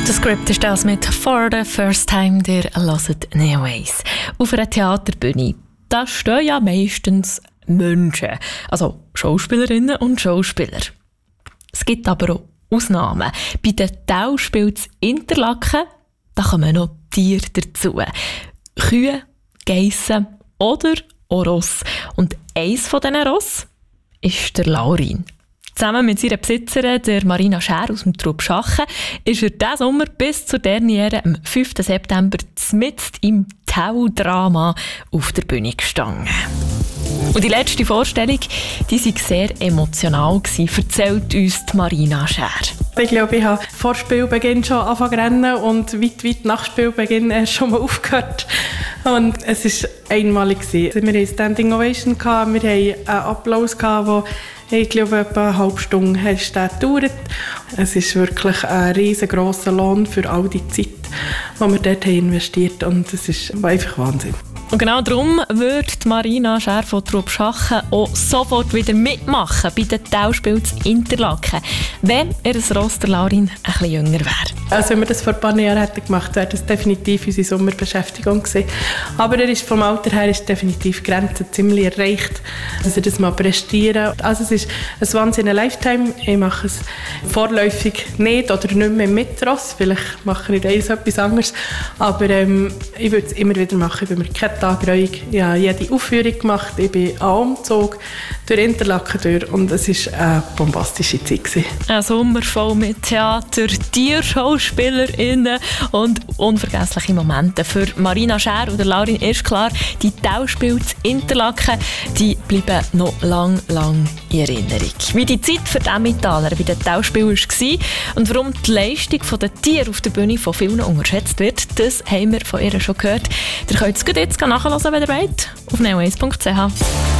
The Script ist das mit «For the first time», der hört Neoways. Auf einer Theaterbühne, da stehen ja meistens Menschen, also Schauspielerinnen und Schauspieler. Es gibt aber auch Ausnahmen. Bei den Tauspielen zu Interlaken, da kommen noch Tiere dazu. Kühe, Geissen oder auch Ross. Und eins von diesen Ross ist der Laurin. Zusammen mit seiner Besitzerin, der Marina Schär aus dem Trubschachen, ist er diesen Sommer bis zur Derniere am 5. September mitten im Tau-Drama auf der Bühne gestanden. Und die letzte Vorstellung, die war sehr emotional, erzählt uns die Marina Schär. Ich glaube, ich habe vor Spielbeginn schon angefangen zu rennen und weit nach Spielbeginn erst schon mal aufgehört. Und es war einmalig. Wir hatten eine Standing Ovation, wir hatten einen Applaus, der ich glaube, etwa eine halbe Stunde gedauert. Es ist wirklich ein riesengroßer Lohn für all die Zeit, die wir dort investiert haben. Und es ist einfach Wahnsinn. Und genau darum wird Marina Schär von Trubschachen auch sofort wieder mitmachen bei den Tauspielen zu Interlaken, wenn ihr Ross, der Laurin, ein bisschen jünger wäre. Also wenn wir das vor ein paar Jahren hätten gemacht, wäre das definitiv unsere Sommerbeschäftigung gewesen. Aber er ist vom Alter her ist definitiv die Grenze ziemlich erreicht, dass er das mal prestieren. Also es ist ein wahnsinniger Lifetime. Ich mache es vorläufig nicht oder nicht mehr mit Ross. Vielleicht mache ich etwas anderes. Aber ich würde es immer wieder machen. Ich bin mir kein Tag ruhig. Ich habe jede Aufführung gemacht. Ich bin am Umzug durch Interlaken durch und es war eine bombastische Zeit gewesen. Ein Sommer voll mit Theater, Tierschauspielerinnen und unvergessliche Momente. Für Marina Schär und Laurin ist klar, die Tauspiele zu Interlaken, die bleiben noch lang in Erinnerung. Wie die Zeit für die Emmentaler bei den Tauspielen war und warum die Leistung der Tiere auf der Bühne von vielen unterschätzt wird, das haben wir von ihr schon gehört. Ihr könnt es jetzt nachhören, wenn ihr wollt, auf neoways.ch.